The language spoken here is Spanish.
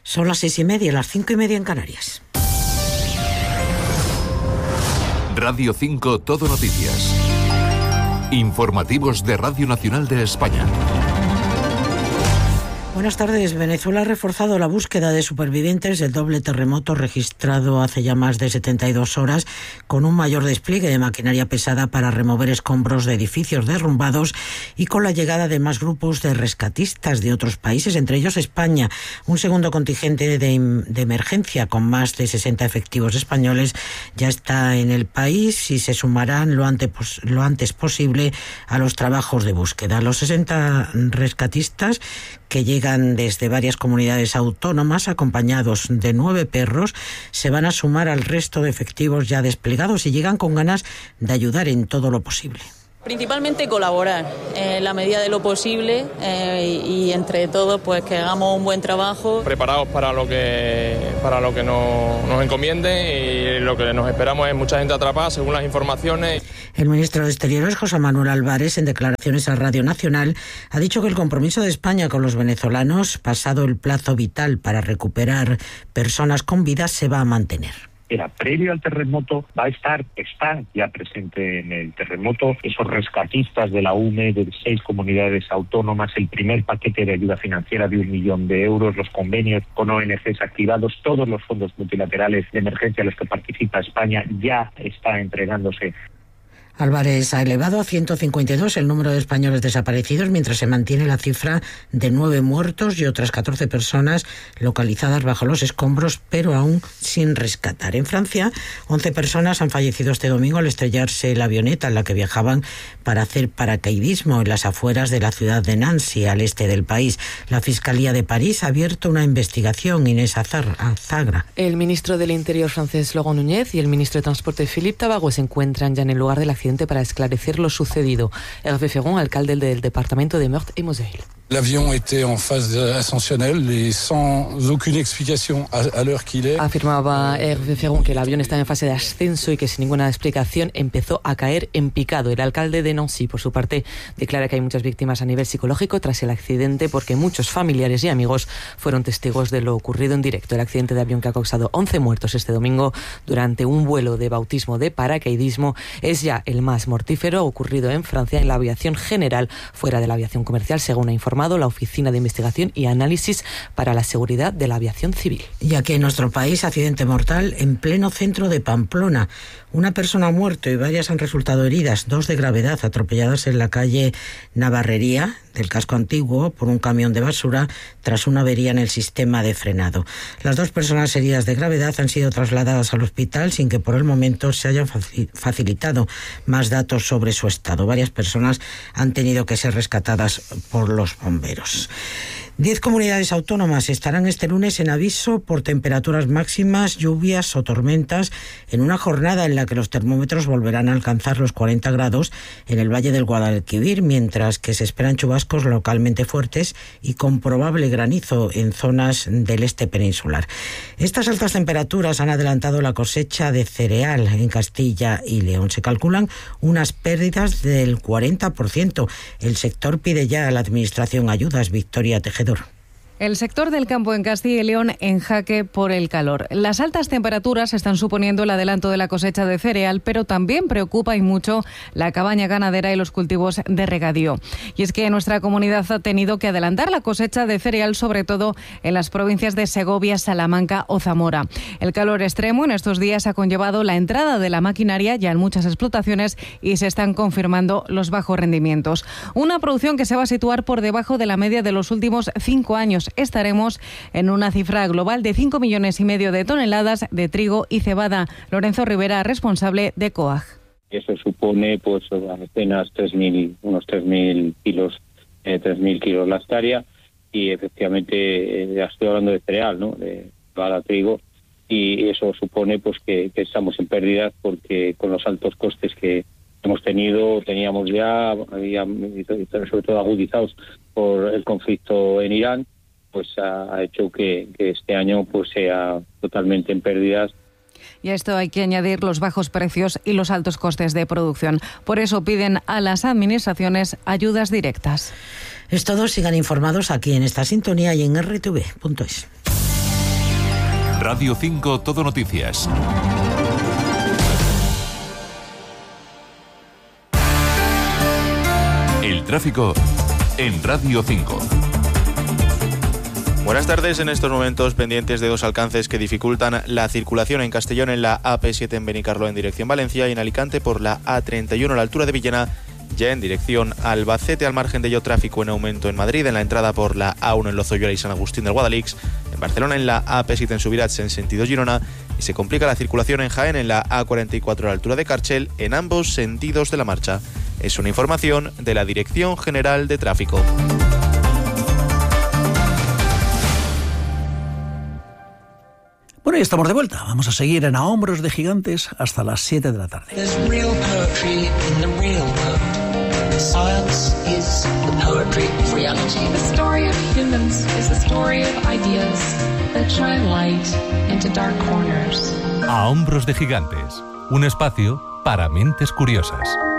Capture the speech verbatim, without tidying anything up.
Son las seis y media, las cinco y media en Canarias. Radio cinco Todo Noticias. Informativos de Radio Nacional de España. Buenas tardes. Venezuela ha reforzado la búsqueda de supervivientes del doble terremoto registrado hace ya más de setenta y dos horas, con un mayor despliegue de maquinaria pesada para remover escombros de edificios derrumbados y con la llegada de más grupos de rescatistas de otros países, entre ellos España. Un segundo contingente de, de emergencia con más de sesenta efectivos españoles ya está en el país y se sumarán lo antes, lo antes posible a los trabajos de búsqueda. Los sesenta rescatistas, que llegan desde varias comunidades autónomas acompañados de nueve perros, se van a sumar al resto de efectivos ya desplegados y llegan con ganas de ayudar en todo lo posible. Principalmente colaborar en la medida de lo posible eh, y entre todos pues que hagamos un buen trabajo. Preparados para lo que para lo que nos, nos encomienden, y lo que nos esperamos es mucha gente atrapada según las informaciones. El ministro de Exteriores, José Manuel Álvarez, en declaraciones a Radio Nacional, ha dicho que el compromiso de España con los venezolanos, pasado el plazo vital para recuperar personas con vida, se va a mantener. Era previo al terremoto, va a estar, está ya presente en el terremoto, esos rescatistas de la U M E, de seis comunidades autónomas, el primer paquete de ayuda financiera de un millón de euros, los convenios con O N Ges activados, todos los fondos multilaterales de emergencia a los que participa España ya está entregándose. Álvarez ha elevado a ciento cincuenta y dos el número de españoles desaparecidos, mientras se mantiene la cifra de nueve muertos y otras catorce personas localizadas bajo los escombros, pero aún sin rescatar. En Francia, once personas han fallecido este domingo al estrellarse la avioneta en la que viajaban para hacer paracaidismo en las afueras de la ciudad de Nancy, al este del país. La Fiscalía de París ha abierto una investigación. Inés Azagra. El ministro del Interior francés, Laurent Nunez, y el ministro de Transporte, Philippe Tabarot, se encuentran ya en el lugar del accidente para esclarecer lo sucedido. Hervé Ferron, alcalde del departamento de Meurthe y Moselle. L'avion était en phase ascensionnelle et sans aucune explication à, à l'heure qu'il est. Afirmaba Hervé Ferron que el avión estaba en fase de ascenso y que sin ninguna explicación empezó a caer en picado. El alcalde de Nancy, por su parte, declara que hay muchas víctimas a nivel psicológico tras el accidente, porque muchos familiares y amigos fueron testigos de lo ocurrido en directo. El accidente de avión, que ha causado once muertos este domingo durante un vuelo de bautismo de paracaidismo, es ya el más mortífero ocurrido en Francia en la aviación general, fuera de la aviación comercial, según ha informado la Oficina de Investigación y Análisis para la Seguridad de la Aviación Civil. Y aquí en nuestro país, accidente mortal en pleno centro de Pamplona. Una persona ha muerto y varias han resultado heridas, dos de gravedad, atropelladas en la calle Navarrería del casco antiguo por un camión de basura tras una avería en el sistema de frenado. Las dos personas heridas de gravedad han sido trasladadas al hospital sin que por el momento se hayan facilitado más datos sobre su estado. Varias personas han tenido que ser rescatadas por los bomberos. Diez comunidades autónomas estarán este lunes en aviso por temperaturas máximas, lluvias o tormentas, en una jornada en la que los termómetros volverán a alcanzar los cuarenta grados en el Valle del Guadalquivir, mientras que se esperan chubascos localmente fuertes y con probable granizo en zonas del este peninsular. Estas altas temperaturas han adelantado la cosecha de cereal en Castilla y León. Se calculan unas pérdidas del cuarenta por ciento. El sector pide ya a la Administración ayudas. Victoria Tejedor. El sector del campo en Castilla y León en jaque por el calor. Las altas temperaturas están suponiendo el adelanto de la cosecha de cereal, pero también preocupa y mucho la cabaña ganadera y los cultivos de regadío. Y es que nuestra comunidad ha tenido que adelantar la cosecha de cereal, sobre todo en las provincias de Segovia, Salamanca o Zamora. El calor extremo en estos días ha conllevado la entrada de la maquinaria ya en muchas explotaciones y se están confirmando los bajos rendimientos. Una producción que se va a situar por debajo de la media de los últimos cinco años. Estaremos en una cifra global de cinco millones y medio de toneladas de trigo y cebada. Lorenzo Rivera, responsable de COAG. Eso supone pues apenas tres mil, unos tres mil kilos, eh, tres mil kilos la hectárea, y efectivamente eh, ya estoy hablando de cereal, ¿no? De cebada, trigo, y eso supone pues que, que estamos en pérdidas, porque con los altos costes que hemos tenido, teníamos ya, había, sobre todo agudizados por el conflicto en Irán, pues ha, ha hecho que, que este año pues sea totalmente en pérdidas. Y a esto hay que añadir los bajos precios y los altos costes de producción. Por eso piden a las administraciones ayudas directas. Es todo. Sigan informados aquí en esta sintonía y en erre te ve punto es. Radio cinco Todo Noticias. El tráfico en Radio cinco. Buenas tardes. En estos momentos pendientes de dos alcances que dificultan la circulación en Castellón en la A P siete en Benicarló en dirección Valencia y en Alicante por la A treinta y uno a la altura de Villena, ya en dirección Albacete, al margen de ello tráfico en aumento en Madrid, en la entrada por la A uno en Lozoyola y San Agustín del Guadalix, en Barcelona en la A P siete en Subirats en sentido Girona, y se complica la circulación en Jaén en la A cuarenta y cuatro a la altura de Carchel en ambos sentidos de la marcha. Es una información de la Dirección General de Tráfico. Bueno, y estamos de vuelta. Vamos a seguir en A Hombros de Gigantes hasta las siete de la tarde. A Hombros de Gigantes, un espacio para mentes curiosas.